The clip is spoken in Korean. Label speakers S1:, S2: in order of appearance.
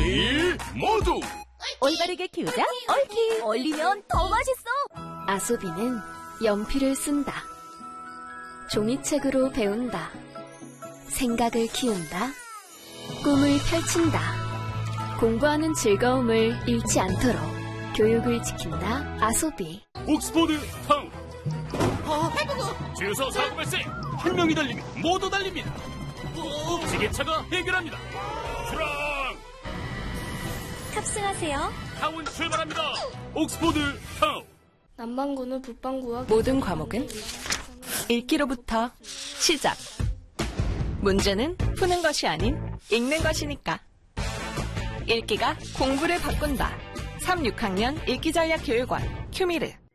S1: 매일 모두
S2: 올바르게 키우자 얽히. 얼리면 더 맛있어.
S3: 아소비는 연필을 쓴다. 종이책으로 배운다. 생각을 키운다. 꿈을 펼친다. 공부하는 즐거움을 잃지 않도록 교육을 지킨다. 아소비.
S1: 옥스포드 타운. 주유소 사고 발생. 한 명이 달리면 모두 달립니다. 지게차가 해결합니다. 출항.
S3: 탑승하세요.
S1: 타운 출발합니다. 옥스포드 타운.
S4: 남반구는 북반구와
S2: 모든 과목은 읽기로부터 시작. 문제는 푸는 것이 아닌 읽는 것이니까. 읽기가 공부를 바꾼다. 3, 6학년 읽기전략교육원 큐미르.